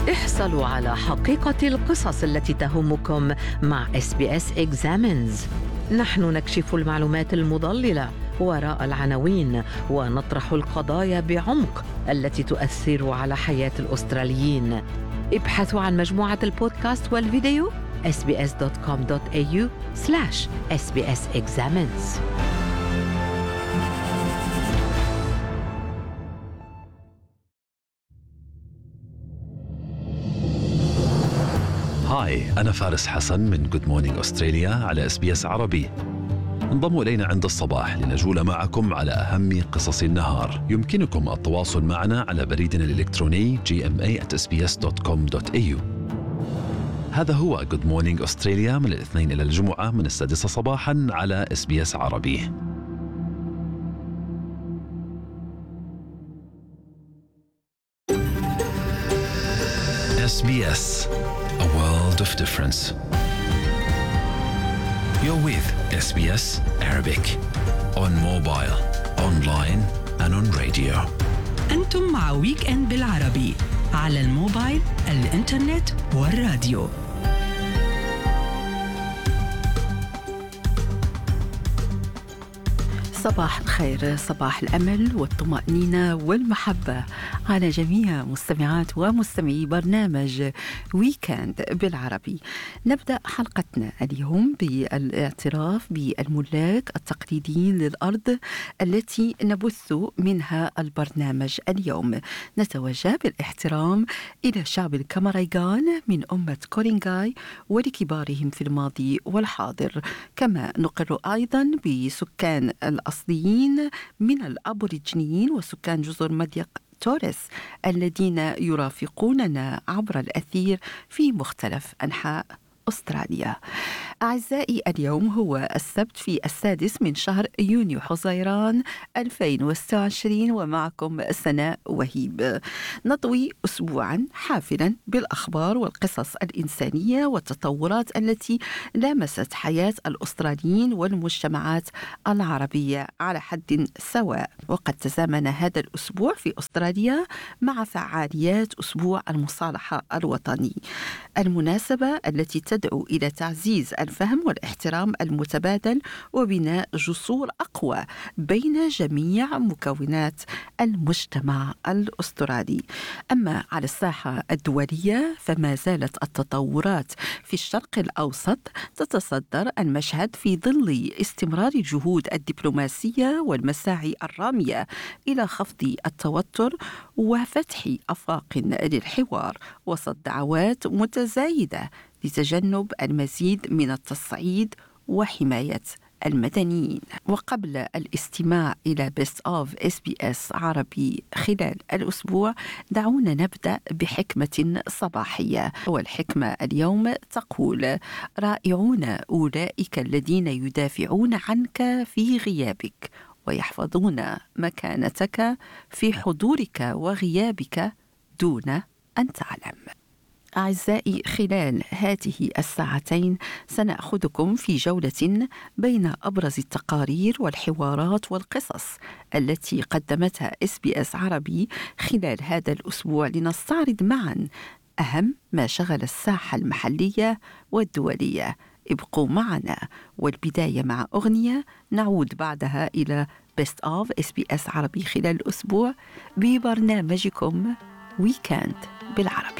احصلوا على حقيقة القصص التي تهمكم مع SBS Examines. نحن نكشف المعلومات المضللة وراء العناوين ونطرح القضايا بعمق التي تؤثر على حياة الأستراليين. ابحثوا عن مجموعة البودكاست والفيديو sbs.com.au/SBS Examines. هاي، أنا فارس حسن من Good Morning Australia على SBS عربي. انضموا إلينا عند الصباح لنجول معكم على أهم قصص النهار. يمكنكم التواصل معنا على بريدنا الإلكتروني gma@sbs.com.au. هذا هو Good Morning Australia من الاثنين إلى الجمعة من 6 صباحا على SBS عربي. SBS, a world of difference. You're with SBS Arabic on mobile, online and on radio. أنتم مع ويك إند بالعربي على الموبايل، الإنترنت والراديو. صباح الخير، صباح الأمل والطمأنينة والمحبة على جميع مستمعات ومستمعي برنامج ويكند بالعربي. نبدأ حلقتنا اليوم بالاعتراف بالملاك التقليديين للأرض التي نبث منها البرنامج اليوم. نتوجه بالاحترام إلى شعب الكامارايغان من أمة كورينغاي ولكبارهم في الماضي والحاضر، كما نقر أيضا بسكان الأصليين من الأبوريجينيين وسكان جزر مضيق توريس الذين يرافقوننا عبر الأثير في مختلف أنحاء أستراليا. أعزائي، اليوم هو السبت في 6 من شهر يونيو حزيران 2026 ومعكم سناء وهيب. نطوي أسبوعا حافلا بالأخبار والقصص الإنسانية والتطورات التي لامست حياة الأستراليين والمجتمعات العربية على حد سواء. وقد تزامن هذا الأسبوع في أستراليا مع فعاليات أسبوع المصالحة الوطني، المناسبة التي تدعو إلى تعزيز الفهم والاحترام المتبادل وبناء جسور أقوى بين جميع مكونات المجتمع الأسترالي. أما على الساحة الدولية فما زالت التطورات في الشرق الأوسط تتصدر المشهد في ظل استمرار الجهود الدبلوماسية والمساعي الرامية إلى خفض التوتر وفتح آفاق للحوار وسط دعوات متزايدة لتجنب المزيد من التصعيد وحماية المدنيين. وقبل الاستماع إلى Best of SBS عربي خلال الأسبوع، دعونا نبدأ بحكمة صباحية. والحكمة اليوم تقول: رائعون أولئك الذين يدافعون عنك في غيابك ويحفظون مكانتك في حضورك وغيابك دون أن تعلم. أعزائي، خلال هذه الساعتين سنأخذكم في جولة بين أبرز التقارير والحوارات والقصص التي قدمتها SBS عربي خلال هذا الأسبوع لنستعرض معا أهم ما شغل الساحة المحلية والدولية. ابقوا معنا، والبداية مع أغنية نعود بعدها إلى Best of SBS عربي خلال الأسبوع ببرنامجكم ويكند بالعربي.